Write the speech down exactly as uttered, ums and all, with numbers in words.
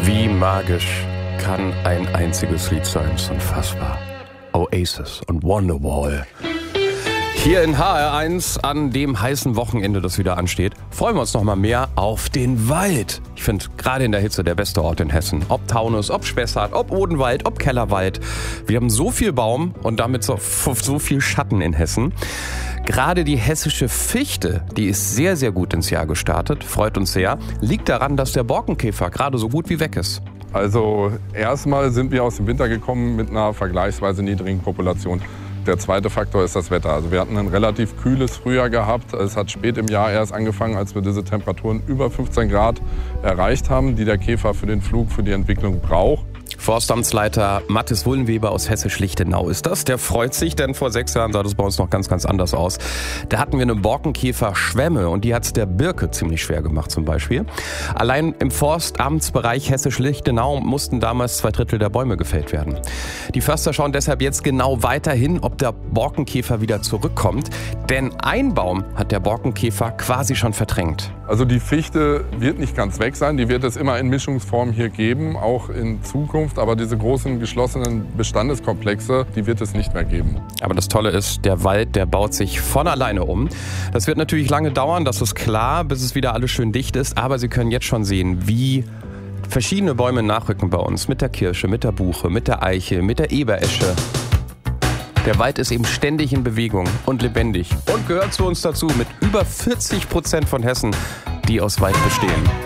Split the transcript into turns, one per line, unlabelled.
Wie magisch kann ein einziges Lied sein? Das ist unfassbar. Oasis und Wonderwall. Hier in H R eins an dem heißen Wochenende, das wieder ansteht, freuen wir uns noch mal mehr auf den Wald. Ich finde gerade in der Hitze der beste Ort in Hessen. Ob Taunus, ob Spessart, ob Odenwald, ob Kellerwald. Wir haben so viel Baum und damit so, so viel Schatten in Hessen. Gerade die hessische Fichte, die ist sehr, sehr gut ins Jahr gestartet, freut uns sehr. Liegt daran, dass der Borkenkäfer gerade so gut wie weg ist.
Also erstmal sind wir aus dem Winter gekommen mit einer vergleichsweise niedrigen Population. Der zweite Faktor ist das Wetter. Also wir hatten ein relativ kühles Frühjahr gehabt. Es hat spät im Jahr erst angefangen, als wir diese Temperaturen über fünfzehn Grad erreicht haben, die der Käfer für den Flug, für die Entwicklung braucht.
Forstamtsleiter Mathis Wullenweber aus Hessisch-Lichtenau ist das. Der freut sich, denn vor sechs Jahren sah das bei uns noch ganz, ganz anders aus. Da hatten wir eine Borkenkäfer-Schwemme und die hat es der Birke ziemlich schwer gemacht zum Beispiel. Allein im Forstamtsbereich Hessisch-Lichtenau mussten damals zwei Drittel der Bäume gefällt werden. Die Förster schauen deshalb jetzt genau weiterhin, ob der Borkenkäfer wieder zurückkommt. Denn ein Baum hat der Borkenkäfer quasi schon verdrängt.
Also die Fichte wird nicht ganz weg sein. Die wird es immer in Mischungsform hier geben, auch in Zukunft. Aber diese großen geschlossenen Bestandeskomplexe, die wird es nicht mehr geben.
Aber das Tolle ist, der Wald, der baut sich von alleine um. Das wird natürlich lange dauern, das ist klar, bis es wieder alles schön dicht ist. Aber Sie können jetzt schon sehen, wie verschiedene Bäume nachrücken bei uns. Mit der Kirsche, mit der Buche, mit der Eiche, mit der Eberesche. Der Wald ist eben ständig in Bewegung und lebendig und gehört zu uns dazu mit über vierzig Prozent von Hessen, die aus Wald bestehen.